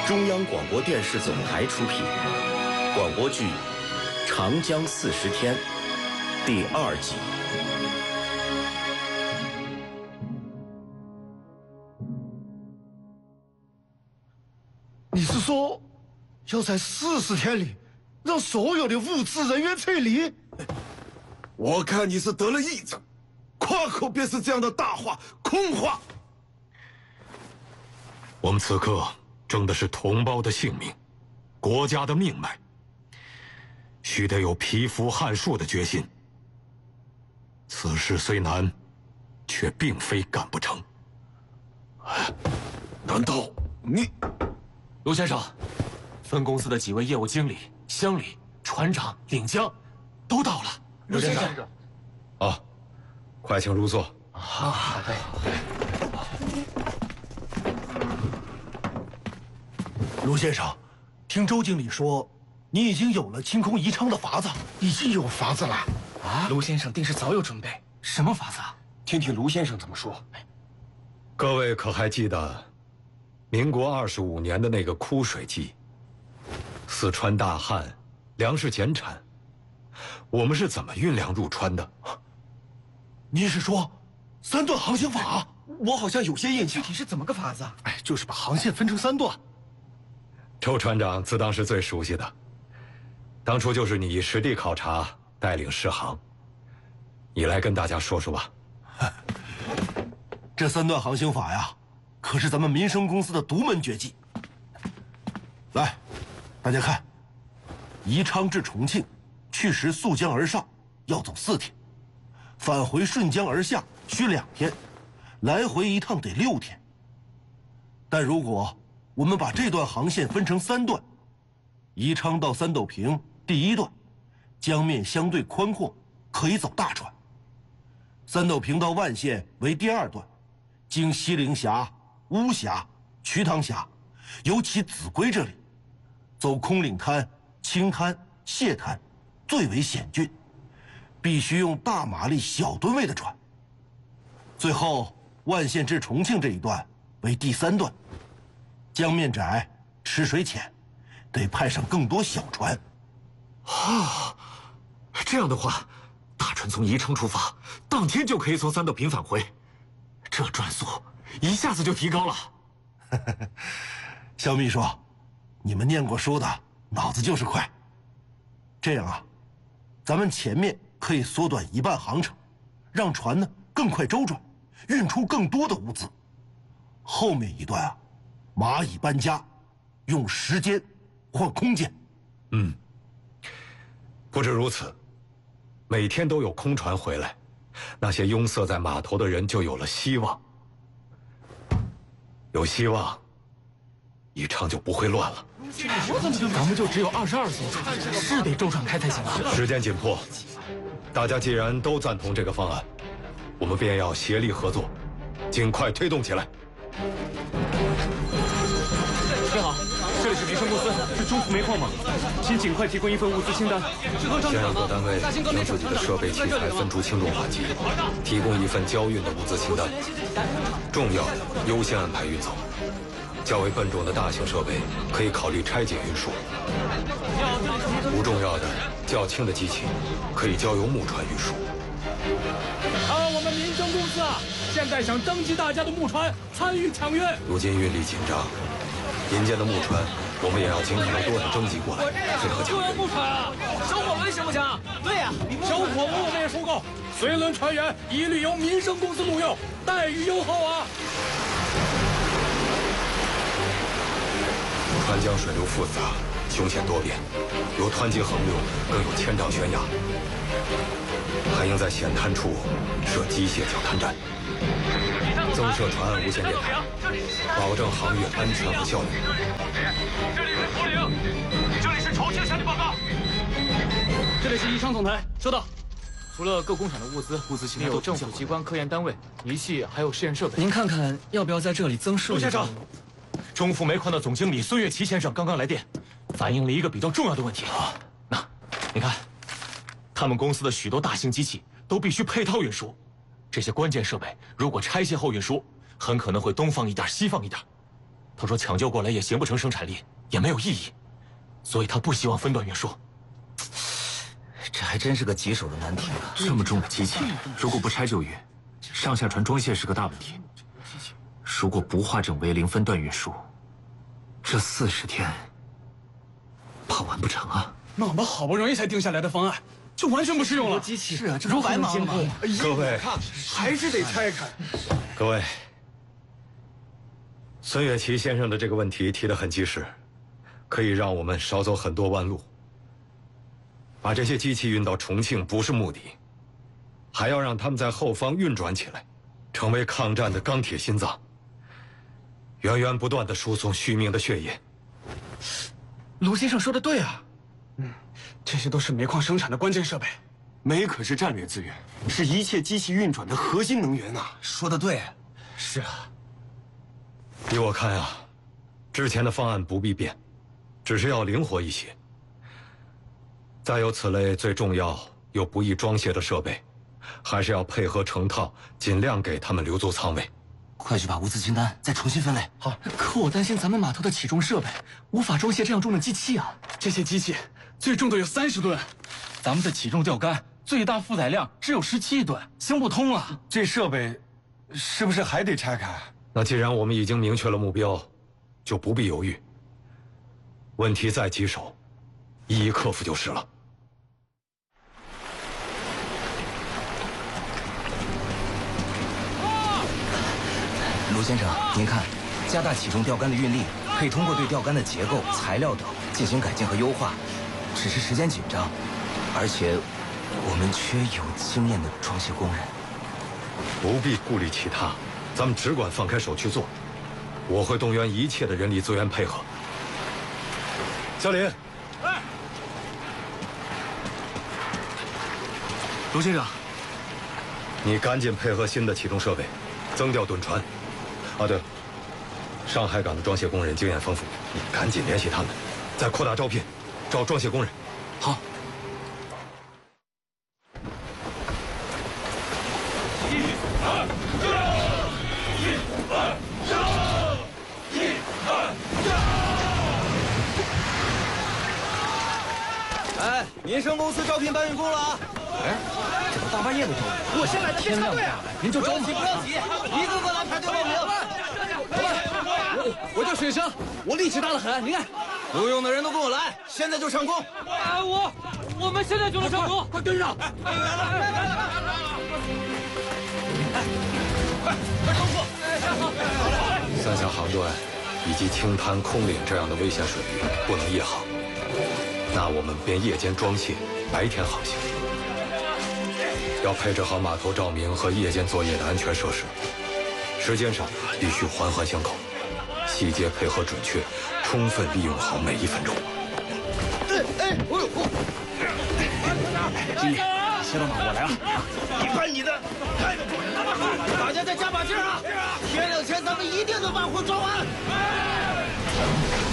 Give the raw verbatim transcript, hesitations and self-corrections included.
中央广播电视总台出品，广播剧《长江四十天》第二集。 你是说，要在四十天里让所有的物资人员撤离？ 我看你是得了癔症，夸口便是这样的大话空话。 我们此刻争的是同胞的性命，国家的命脉，须得有蚍蜉撼树的决心。此事虽难，却并非干不成。 难道你？ 卢先生，分公司的几位业务经理、乡里、船长、领江都到了。 卢先生， 啊，快请入座。 好，好的。 卢先生，听周经理说，你已经有了清空宜昌的法子，已经有法子了。 啊，卢先生定是早有准备。 什么法子啊？ 听听卢先生怎么说。 各位可还记得，民国二十五年的那个枯水季，四川大旱，粮食减产，我们是怎么运粮入川的？ 你是说三段航行法？ 我好像有些印象。 具体是怎么个法子？ 哎，就是把航线分成三段。 周船长自当是最熟悉的，当初就是你实地考察，带领试航。你来跟大家说说吧。 这三段航行法呀，可是咱们民生公司的独门绝技。来，大家看，宜昌至重庆，去时溯江而上，要走四天；返回顺江而下需两天，来回一趟得六天。但如果我们把这段航线分成三段，宜昌到三斗坪第一段，江面相对宽阔，可以走大船；三斗坪到万县为第二段，经西陵峡、巫峡、瞿塘峡，尤其秭归这里，走空岭滩、青滩、蟹滩，最为险峻，必须用大马力、小吨位的船。最后，万县至重庆这一段为第三段，江面窄，吃水浅，得派上更多小船。 啊，这样的话，大船从宜昌出发，当天就可以从三斗坪返回，这转速一下子就提高了。 肖秘书，你们念过书的，脑子就是快。这样啊，咱们前面可以缩短一半航程，让船呢更快周转，运出更多的物资。后面一段啊，蚂蚁搬家，用时间换空间。 嗯，不止如此，每天都有空船回来，那些拥塞在码头的人就有了希望。有希望，宜昌就不会乱了。 咱们就只有二十二艘船，是得周转开才行啊。 时间紧迫，大家既然都赞同这个方案，我们便要协力合作，尽快推动起来。 你好，这里是民生公司，是中孚煤矿吗？请尽快提供一份物资清单。 先让各单位将自己的设备器材分出轻重缓急，提供一份交运的物资清单。重要优先安排运走，较为笨重的大型设备可以考虑拆解运输。不重要的、较轻的机器可以交由木船运输。 啊，我们民生公司啊，现在想征集大家的木船参与抢运。 如今运力紧张，民间的木船我们也要尽可能多的征集过来，配合抢运。 木船啊，小火轮行不行？对呀、啊，小火轮我们也收购，随轮船员一律由民生公司录用，待遇优厚啊。 川江水流复杂，凶险多变，有湍急横流，更有千丈悬崖，还应在险滩处设机械脚滩站，增设船岸无线电台，保证航运安全和效率。 这里是涪陵，这里是重庆向你报告。这里是宜昌总台，收到。除了各工厂的物资，物资清单有政府机关、科研单位、仪器，还有试验设备。 您看看要不要在这里增设？ 陆先生，中孚煤矿的总经理孙月琪先生刚刚来电，反映了一个比较重要的问题。那，你看，他们公司的许多大型机器都必须配套运输，这些关键设备如果拆卸后运输，很可能会东放一点，西放一点。 他说抢救过来也形不成生产力，也没有意义，所以他不希望分段运输。 这还真是个棘手的难题啊！ 这么重的机器，如果不拆就运，上下船装卸是个大问题。如果不化整为零分段运输，这四十天怕完不成啊！ 那我们好不容易才定下来的方案，就完全不适用了。 机器是啊，这如白忙了嘛。 各位， 还是得拆开。 各位，孙月琪先生的这个问题提得很及时，可以让我们少走很多弯路。把这些机器运到重庆不是目的，还要让他们在后方运转起来，成为抗战的钢铁心脏，源源不断地输送续命的血液。 卢先生说的对啊， 嗯，这些都是煤矿生产的关键设备，煤可是战略资源，是一切机器运转的核心能源呐。 说的对， 是啊， 依我看啊，之前的方案不必变，只是要灵活一些。再有此类最重要又不易装卸的设备，还是要配合成套，尽量给他们留足仓位。 快去把物资清单再重新分类。 好，可我担心咱们码头的起重设备无法装卸这样重的机器啊。 这些机器最重的有三十吨， 咱们的起重吊杆最大负载量只有十七吨，行不通啊。 这设备是不是还得拆开？ 那既然我们已经明确了目标，就不必犹豫。问题再棘手，一一克服就是了。 卢先生，您看，加大起重吊杆的运力，可以通过对吊杆的结构、材料等进行改进和优化。只是时间紧张，而且我们缺有经验的装卸工人。 不必顾虑其他，咱们只管放开手去做。我会动员一切的人力资源配合。小林， 哎， 卢先生， 你赶紧配合新的起重设备，增调趸船。啊，对了，上海港的装卸工人经验丰富，你赶紧联系他们，再扩大招聘，招装卸工人。 好。 一二一二一二哎，民生公司招聘搬运工了啊！哎，这都大半夜的招聘， 我先来的，别插队啊！您就着急， 不要急，一个个来排队报名。 我我叫水生，我力气大得很，你看， 有用的人都跟我来，现在就上工。 哎，我我们现在就能上工， 快跟上！ 来来来来来来！ 快快冲刺！ 三峡航段以及青滩、空岭这样的危险水域不能夜航，那我们便夜间装卸，白天航行。要配置好码头照明和夜间作业的安全设施，时间上必须环环相扣，细节配合准确，充分利用好每一分钟。 哎哎，我有空。 经理，先到马，我来了。 你看你的，大家再加把劲儿啊！天亮前咱们一定能把活抓完。